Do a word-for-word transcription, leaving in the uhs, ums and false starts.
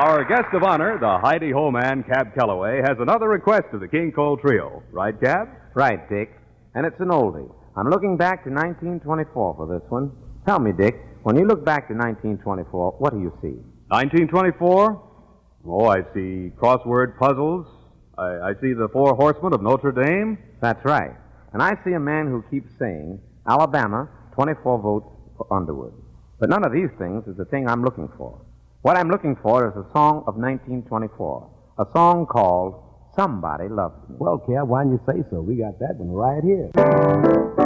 Our guest of honor, the Heidi Ho Man, Cab Calloway, has another request of the King Cole Trio. Right, Cab? Right, Dick. And it's an oldie. I'm looking back to nineteen twenty-four for this one. Tell me, Dick, when you look back to nineteen twenty-four, what do you see? nineteen twenty-four? Oh, I see crossword puzzles. I, I see the Four Horsemen of Notre Dame. That's right. And I see a man who keeps saying, Alabama, twenty-four votes for Underwood. But none of these things is the thing I'm looking for. What I'm looking for is a song of nineteen twenty-four, a song called Somebody Loves Me. Well, Cab, why don't you say so? We got that one right here.